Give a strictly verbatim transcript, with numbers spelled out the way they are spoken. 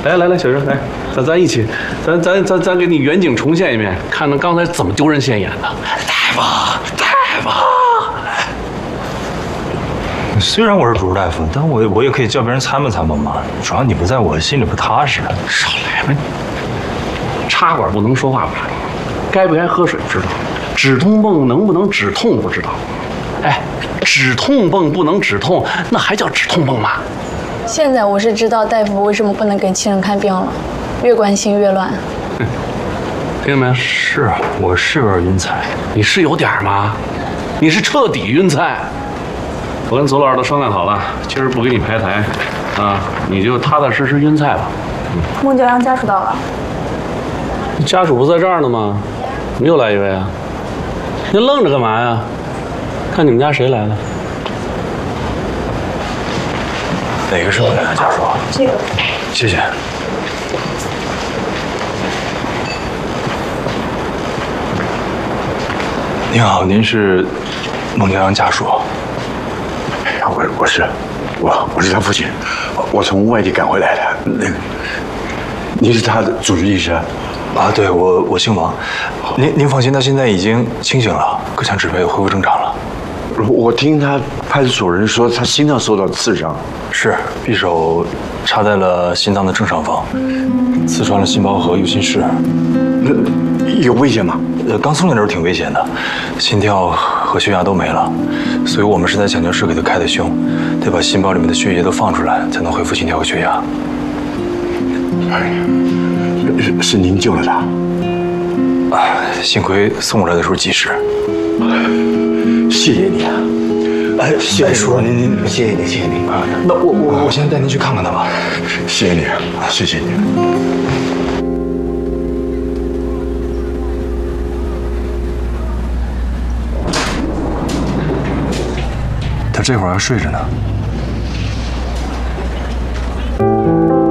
来来来，小郑，来，咱咱一起，咱咱咱咱给你远景重现一遍，看看刚才怎么丢人现眼的。大夫，大夫。 虽然我是主治大夫，但我我也可以叫别人参谋参谋嘛。主要你不在我心里不踏实。 少来吧你！插管不能说话不知道，该不该喝水不知道，止痛泵能不能止痛不知道。哎，止痛泵不能止痛，那还叫止痛泵吗？ 现在我是知道大夫为什么不能给亲人看病了，越关心越乱。 听见没？ 是，我是有点晕菜。 你是有点吗？你是彻底晕菜。我跟左老师都商量好了，今儿不给你排台，啊，你就踏踏实实晕菜吧。 孟教阳家属到了。 家属不在这儿呢吗？怎么又来一位啊？您愣着干嘛呀？看你们家谁来了？ 哪个是孟教阳家属？ 这个。 谢谢。您好，您是孟教阳家属？ 我我是，我我是他父亲，我从外地赶回来的。那个，您是他的主治医生啊？对，我我姓王。您您放心，他现在已经清醒了，各项指标也恢复正常了。 我听他派出所人说，他心脏受到刺伤， 是匕首插在了心脏的正上方，刺穿了心包和右心室。 那有危险吗？ 呃，刚送进来的时候挺危险的，心跳和血压都没了，所以我们是在抢救室给他开的胸，得把心包里面的血液都放出来，才能恢复心跳和血压。 哎，是是您救了他， 啊，幸亏送过来的时候及时。 谢谢你啊！哎，谢谢叔，您您谢谢您，谢谢您啊！ 那我我我先带您去看看他吧。 谢谢你，谢谢你。 他这会儿还睡着呢，